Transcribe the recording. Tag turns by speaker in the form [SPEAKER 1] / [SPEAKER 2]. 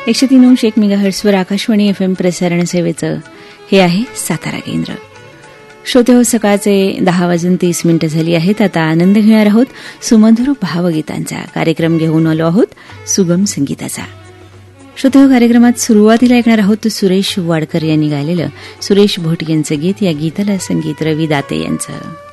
[SPEAKER 1] 103.1 मेगाहर्ट्झवर Akashvani FM प्रसारण सेवेचं हे आहे सातारा केंद्र. श्रोते हो, सकाळचे 10:30 झाली आहेत. आता आनंद घेणार आहोत सुमधुर भावगीतांचा. कार्यक्रम घेऊन आलो आहोत सुगम संगीताचा. श्रोते हो, कार्यक्रमात सुरुवातीला ऐकणार आहोत सुरेश वाडकर यांनी गायलेलं सुरेश भट यांचं गीत. या गीताला संगीत रवी दाते यांचं.